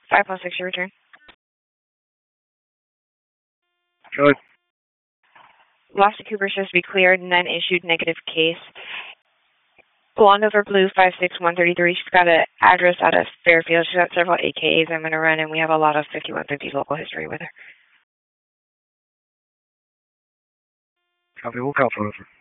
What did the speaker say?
516, your return. Good. Lost to Cooper shows to be cleared, none issued, negative case. Blonde over blue, 56133. She's got an address out of Fairfield. She's got several AKAs I'm going to run, and we have a lot of 5150 local history with her. Copy, we'll call for over.